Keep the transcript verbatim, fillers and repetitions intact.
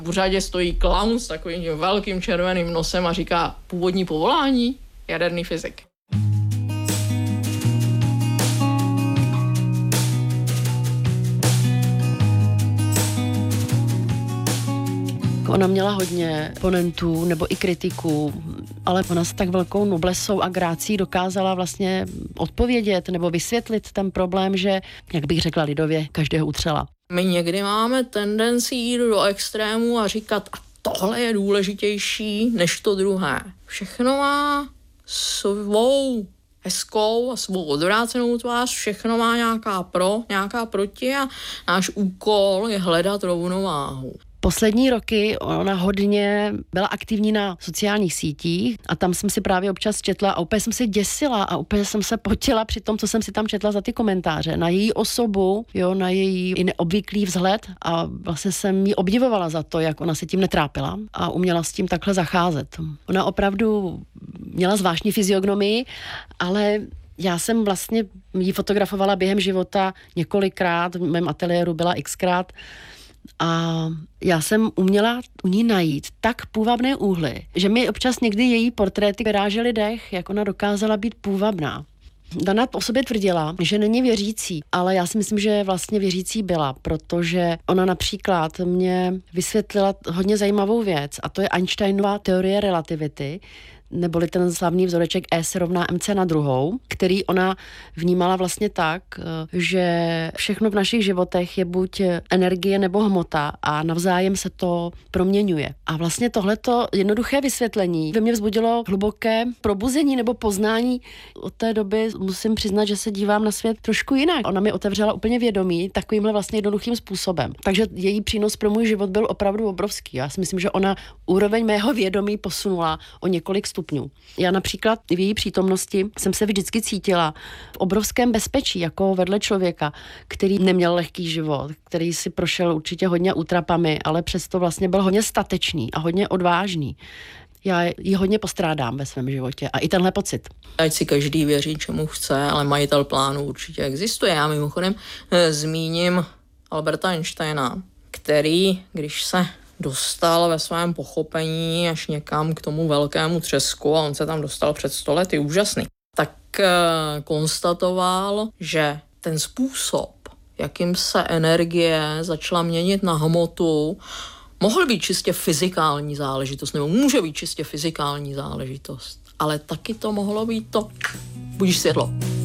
V řadě stojí klaun s takovým tím velkým červeným nosem a říká původní povolání, jaderný fyzik. Ona měla hodně oponentů nebo i kritiků, ale ona s tak velkou noblesou a grácí dokázala vlastně odpovědět nebo vysvětlit ten problém, že, jak bych řekla lidově, každého utřela. My někdy máme tendenci jít do extrému a říkat, a tohle je důležitější než to druhé. Všechno má svou hezkou a svou odvrácenou tvář, všechno má nějaká pro, nějaká proti a náš úkol je hledat rovnováhu. Poslední roky ona hodně byla aktivní na sociálních sítích a tam jsem si právě občas četla a úplně jsem se děsila a úplně jsem se potila při tom, co jsem si tam četla za ty komentáře. Na její osobu, jo, na její i neobvyklý vzhled a vlastně jsem ji obdivovala za to, jak ona se tím netrápila a uměla s tím takhle zacházet. Ona opravdu měla zvláštní fyziognomii, ale já jsem vlastně ji fotografovala během života několikrát, v mém ateliéru byla xkrát. A já jsem uměla u ní najít tak půvabné úhly, že mi občas někdy její portréty vyrážely dech, jak ona dokázala být půvabná. Dana o sobě tvrdila, že není věřící, ale já si myslím, že vlastně věřící byla, protože ona například mě vysvětlila hodně zajímavou věc a to je Einsteinova teorie relativity, neboli ten slavný vzoreček E se rovná mc na druhou, který ona vnímala vlastně tak, že všechno v našich životech je buď energie nebo hmota a navzájem se to proměňuje. A vlastně tohleto jednoduché vysvětlení ve mně vzbudilo hluboké probuzení nebo poznání. Od té doby musím přiznat, že se dívám na svět trošku jinak. Ona mi otevřela úplně vědomí takovýmhle vlastně jednoduchým způsobem. Takže její přínos pro můj život byl opravdu obrovský. Já si myslím, že ona úroveň mého vědomí posunula o několik stupňů. Já například v její přítomnosti jsem se vždycky cítila v obrovském bezpečí, jako vedle člověka, který neměl lehký život, který si prošel určitě hodně útrapami, ale přesto vlastně byl hodně statečný a hodně odvážný. Já ji hodně postrádám ve svém životě a i tenhle pocit. Ať si každý věří, čemu chce, ale majitel plánu určitě existuje. Já mimochodem e, zmíním Alberta Einsteina, který, když se dostal ve svém pochopení až někam k tomu velkému třesku a on se tam dostal před sto lety, úžasný, tak e, konstatoval, že ten způsob, jakým se energie začala měnit na hmotu, mohl být čistě fyzikální záležitost, nebo může být čistě fyzikální záležitost, ale taky to mohlo být to, budíš světlo.